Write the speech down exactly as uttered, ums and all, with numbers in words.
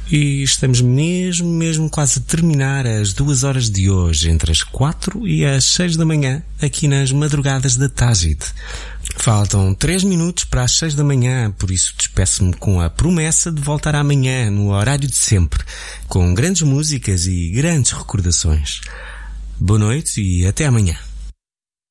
E estamos mesmo, mesmo quase a terminar as duas horas de hoje, entre as quatro e as seis da manhã, aqui nas madrugadas da Tágide. Faltam três minutos para as seis da manhã, por isso despeço-me com a promessa de voltar amanhã, no horário de sempre, com grandes músicas e grandes recordações. Boa noite e até amanhã.